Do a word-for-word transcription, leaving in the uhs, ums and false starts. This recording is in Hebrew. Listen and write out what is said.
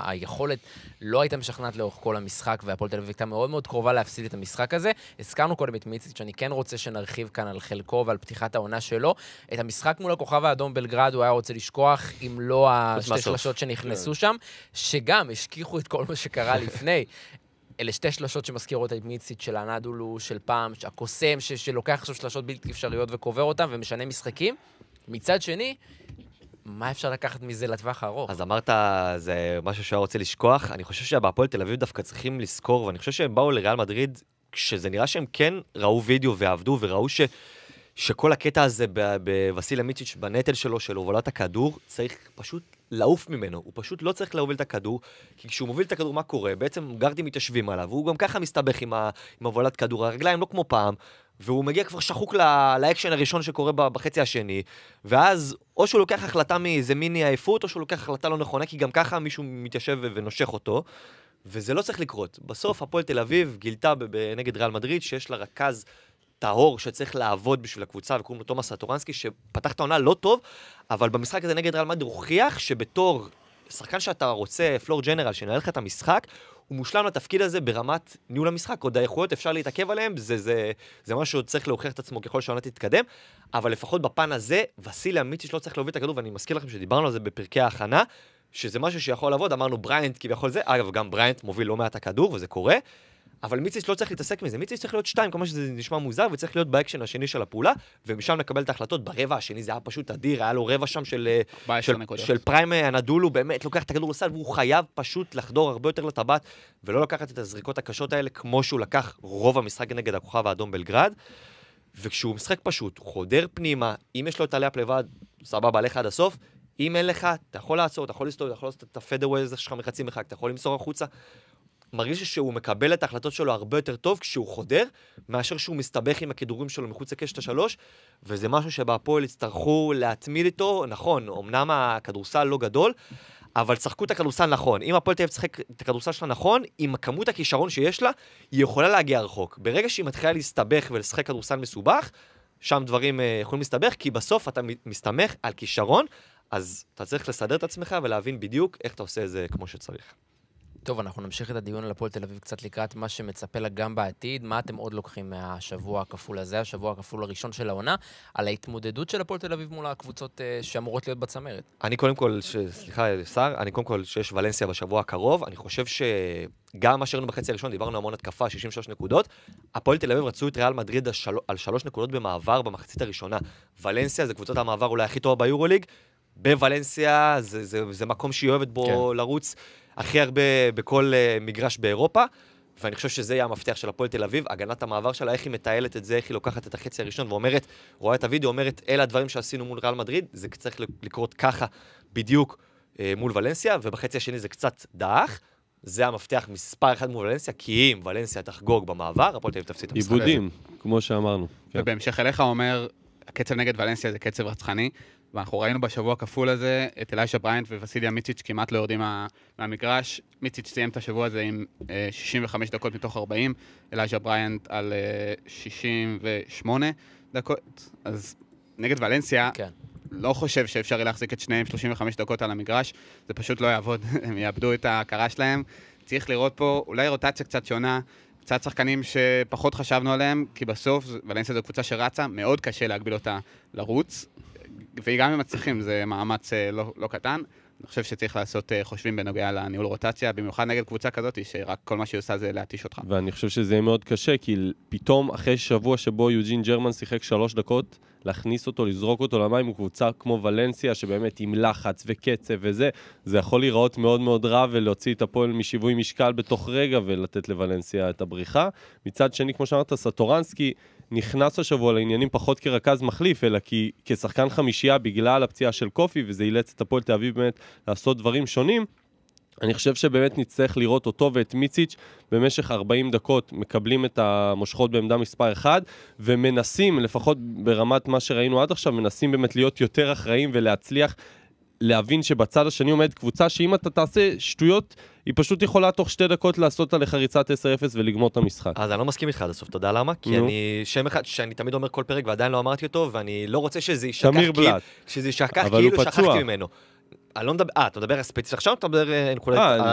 היכולת לא הייתה משכנעת לאורך כל המשחק, והפועל תל אביב הייתה מאוד מאוד קרובה להפסיד את המשחק הזה. הזכרנו קודם את מיציץ', שאני כן רוצה שנרחיב כאן על חלקו ועל פתיחת העונה שלו. את המשחק מול הכוכב האדום בלגרד הוא היה רוצה לשכוח, אם לא השתי שלשות שנכנסו שם, שגם השכיחו את כל מה שקרה לפני. אלה שתי שלשות שמזכירות את מיציץ' של הנדולו, של פעם, הקוסם, ש- שלוקח עכשיו שלשות בלתי אפשריות וקובר אותם ומשנה משחקים. מצד שני, מה אפשר לקחת מזה לטווח הארוך? אז אמרת, זה משהו שהיה רוצה לשכוח. אני חושב שבהפועל תל אביב דווקא צריכים לזכור, ואני חושב שהם באו לריאל מדריד, כשזה נראה שהם כן ראו וידאו ועבדו, וראו ש... שכל הקטע הזה בווסיליה מיציץ' בנטל שלו, של הובלת הכדור, צריך פשוט לעוף ממנו. הוא פשוט לא צריך להוביל את הכדור, כי כשהוא מוביל את הכדור, מה קורה? בעצם גרדים מתיישבים עליו, והוא גם ככה מסתבך עם, ה... עם הובלת כדור. הרגליים לא כמו פעם, והוא מגיע כבר שחוק לאקשן הראשון שקורה בחצי השני, ואז או שהוא לוקח החלטה מאיזה מיני העייפות, או שהוא לוקח החלטה לא נכונה, כי גם ככה מישהו מתיישב ונושך אותו, וזה לא צריך לקרות. בסוף הפועל תל אביב גילתה נגד ריאל מדריד, שיש לה רכז טהור שצריך לעבוד בשביל הקבוצה, וקוראים לו תומאס סטורנסקי, שפתח את העונה לא טוב, אבל במשחק הזה נגד ריאל מדריד הוכיח שבתור שחקן שאתה רוצה, פלור ג'נרל, שנהל לך את המשחק, הוא מושלם לתפקיד הזה ברמת ניהול המשחק. עוד האיכויות אפשר להתעכב עליהם, זה, זה, זה משהו שצריך להוכיח את עצמו ככל שהעונה תתקדם, אבל לפחות בפן הזה, וסיליה מיציץ' לא צריך להוביל את הכדור, ואני מזכיר לכם שדיברנו על זה בפרקי ההכנה, שזה משהו שיכול לעבוד, אמרנו בריינט כביכול זה, אגב גם בריינט מוביל לא מעט הכדור, וזה קורה, אבל מיציץ' לא צריך להתעסק מזה, מיציץ' צריך להיות שתיים, כמו שזה נשמע מוזר, וצריך להיות באקשן השני של הפעולה, ומשם לקבל את ההחלטות. ברבע השני זה היה פשוט אדיר, היה לו רבע שם של, של, של פריים הנדולו, באמת לוקח את הכדור לסל, והוא חייב פשוט לחדור הרבה יותר לטבעת, ולא לקחת את הזריקות הקשות האלה, כמו שהוא לקח רוב המשחק נגד הכוכב האדום בלגרד, וכשהוא משחק פשוט, הוא חודר פנימה, אם יש לו את הלאפ לבד, סבבה, עליך עד הסוף, אם אין לך, אתה יכול לעצור, אתה יכול לסתור, אתה יכול לעשות את הפדרווי הזה שלך מחצי מחק, אתה יכול למסור החוצה. מרגיש שהוא מקבל את ההחלטות שלו הרבה יותר טוב כשהוא חודר, מאשר שהוא מסתבך עם הכדורים שלו מחוץ לקשת השלוש, וזה משהו שבהפועל יצטרכו להתמיד איתו. נכון, אמנם הכדורסל לא גדול, אבל צחקו את הכדורסל נכון. אם הפועל תהיה צחק את הכדורסל שלה נכון, עם כמות הכישרון שיש לה, היא יכולה להגיע רחוק. ברגע שהיא מתחילה להסתבך ולשחק כדורסל מסובך, שם דברים יכולים להסתבך, כי בסוף אתה מסתמך על כישרון, אז אתה צריך לסדר את עצמך ולהבין בדיוק איך אתה עושה את זה כמו שצריך. טוב, אנחנו נמשיך את הדיון על הפועל תל אביב קצת לקראת מה שמצפה לה גם בעתיד. מה אתם עוד לוקחים מהשבוע הכפול הזה, השבוע הכפול הראשון של העונה, על ההתמודדות של הפועל תל אביב מול הקבוצות שאמורות להיות בצמרת? אני קודם כל, ש... סליחה, שר, אני קודם כל שיש ולנסיה בשבוע הקרוב, אני חושב שגם מה שראינו בחצי הראשון, דיברנו המון התקפה, שישים ושלוש נקודות, הפועל תל אביב רצו את ריאל מדריד של... על שלוש נקודות במעבר במחצית הראשונה. ולנסיה זה קבוצת המעבר אולי הכי טובה ביורוליג, בוולנסיה זה, זה, זה מקום שהיא אוהבת בו כן. לרוץ הכי הרבה בכל uh, מגרש באירופה, ואני חושב שזה יהיה המפתח של הפועל תל אביב, הגנת המעבר שלה, איך היא מטיילת את זה, איך היא לוקחת את החצי הראשון, ואומרת, רואה את הוידאו, אומרת, אלה הדברים שעשינו מול ריאל מדריד, זה צריך לקרות ככה בדיוק uh, מול ולנסיה, ובחצי השני זה קצת דאח, זה המפתח מספר אחד מול ולנסיה, כי אם ולנסיה תחגוג במעבר, הפועל תל אביב תפסיד את המשחק הזה. עיבודים, כמו שאמרנו. ובהמשך אליך אומר, הקצב נגד ולנסיה זה קצב רצחני, ואנחנו ראינו בשבוע הכפול הזה את אליישה בריינט ווסיליה מיציץ' כמעט לא יורדים מה, מהמגרש. מיציץ' סיים את השבוע הזה עם אה, שישים וחמש דקות מתוך ארבעים, אליישה בריינט על אה, שישים ושמונה דקות. אז נגד ולנסיה, כן. לא חושב שאפשר להחזיק את שניהם שלושים וחמש דקות על המגרש, זה פשוט לא יעבוד, הם יאבדו את ההכרה שלהם. צריך לראות פה אולי רוטציה קצת שונה, קצת שחקנים שפחות חשבנו עליהם, כי בסוף ולנסיה זו קבוצה שרצה, מאוד קשה להגביל אותה לרוץ. וגם אם מצליחים, זה מאמץ לא, לא קטן. אני חושב שצריך לעשות חושבים בנוגע לניהול רוטציה, במיוחד נגד קבוצה כזאת, שרק כל מה שהיא עושה זה להתיש אותך. ואני חושב שזה יהיה מאוד קשה, כי פתאום אחרי שבוע שבו יוג'ין ג'רמן שיחק שלוש דקות, להכניס אותו, לזרוק אותו למים, הוא קבוצה כמו ולנסיה, שבאמת עם לחץ וקצב וזה, זה יכול להיראות מאוד מאוד רע, ולהוציא את הפועל משיווי משקל בתוך רגע, ולתת לוולנסיה את הבריחה. מצד שני, כמו שאמרת, סטורנסקי נכנס השבוע לעניינים פחות כרכז מחליף, אלא כי כשחקן חמישייה בגלל הפציעה של קופי, וזה אילץ את הפועל תל אביב באמת לעשות דברים שונים. אני חושב שבאמת נצטרך לראות אותו ואת מיציץ' במשך ארבעים דקות מקבלים את המושכות בעמדה מספר אחד, ומנסים, לפחות ברמת מה שראינו עד עכשיו, מנסים באמת להיות יותר אחראים ולהצליח להבין שבצד השני עומד קבוצה שאם אתה תעשה שטויות, היא פשוט יכולה תוך שתי דקות לעשות עליך ריצת עשר אפס ולגמור את המשחק. אז אני לא מסכים איתך עד הסוף, תודה למה? כי אני שם אחד שאני תמיד אומר כל פרק ועדיין לא אמרתי אותו, ואני לא רוצה שזה ישכח כאילו שכחתי ממנו. אני לא מדבר, אה, אתה מדבר ספציפית עכשיו, אתה מדבר נקודה...